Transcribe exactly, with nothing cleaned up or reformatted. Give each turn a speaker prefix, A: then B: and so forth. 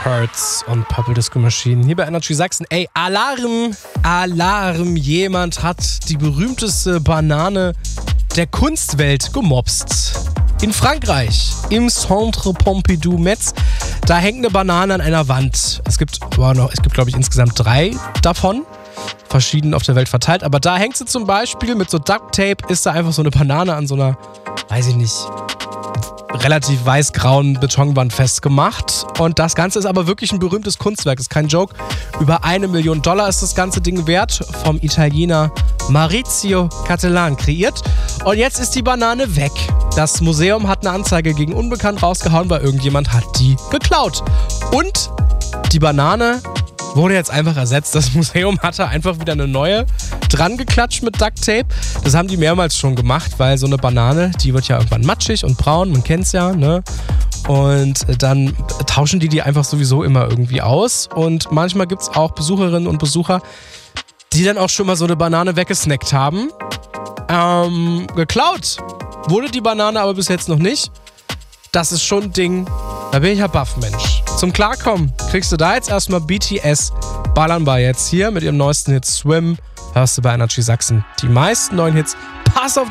A: Hurts und Purple Disco Machine hier bei Energy Sachsen. Ey, Alarm, Alarm, jemand hat die berühmteste Banane der Kunstwelt gemobst. In Frankreich, im Centre Pompidou Metz, da hängt eine Banane an einer Wand. Es gibt, oh no, es gibt glaube ich insgesamt drei davon, verschieden auf der Welt verteilt. Aber da hängt sie zum Beispiel mit so Duct Tape, ist da einfach so eine Banane an so einer, weiß ich nicht, relativ weiß-grauen Betonwand festgemacht. Und das Ganze ist aber wirklich ein berühmtes Kunstwerk, ist kein Joke. Über eine Million Dollar ist das ganze Ding wert, vom Italiener Maurizio Cattelan kreiert. Und jetzt ist die Banane weg. Das Museum hat eine Anzeige gegen Unbekannt rausgehauen, weil irgendjemand hat die geklaut. Und die Banane wurde jetzt einfach ersetzt. Das Museum hatte einfach wieder eine neue dran geklatscht mit Duct Tape. Das haben die mehrmals schon gemacht, weil so eine Banane, die wird ja irgendwann matschig und braun, man kennt's ja, ne? Und dann tauschen die die einfach sowieso immer irgendwie aus. Und manchmal gibt's auch Besucherinnen und Besucher, die dann auch schon mal so eine Banane weggesnackt haben. Ähm, geklaut wurde die Banane aber bis jetzt noch nicht. Das ist schon ein Ding, da bin ich ja baff, Mensch. Zum Klarkommen kriegst du da jetzt erstmal B T S, ballern wir jetzt hier mit ihrem neuesten Hit Swim. Hörst du bei Energy Sachsen die meisten neuen Hits. Pass auf